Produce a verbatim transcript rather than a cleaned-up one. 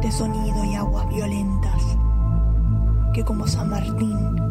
de sonido y aguas violentas, que como San Martín